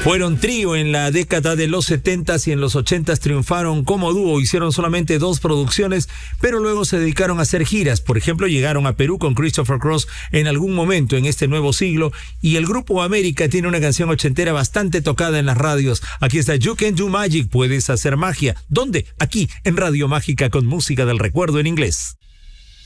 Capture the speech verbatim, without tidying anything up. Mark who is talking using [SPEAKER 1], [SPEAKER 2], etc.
[SPEAKER 1] Fueron trío en la década de los setentas y en los ochentas triunfaron como dúo, hicieron solamente dos producciones, pero luego se dedicaron a hacer giras. Por ejemplo, llegaron a Perú con Christopher Cross en algún momento en este nuevo siglo, y el grupo América tiene una canción ochentera bastante tocada en las radios. Aquí está You Can Do Magic, puedes hacer magia. ¿Dónde? Aquí, en Radio Mágica, con música del recuerdo en inglés.